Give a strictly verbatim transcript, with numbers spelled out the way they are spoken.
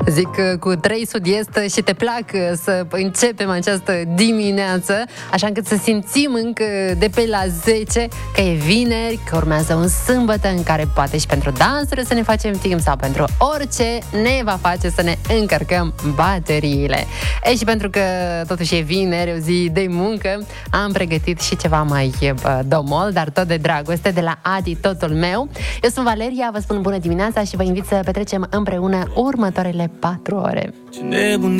Zic cu trei sud-est și te plac să începem această dimineață, așa încât să simțim încă de pe la zece că e vineri, că urmează un sâmbătă în care poate și pentru dansuri să ne facem timp sau pentru orice ne va face să ne încărcăm bateriile. E, și pentru că totuși e vineri, o zi de muncă, am pregătit și ceva mai bă, domol, dar tot de dragoste, de la Adi, totul meu. Eu sunt Valeria, vă spun bună dimineața și vă invit să petrecem împreună următoarele patru ore.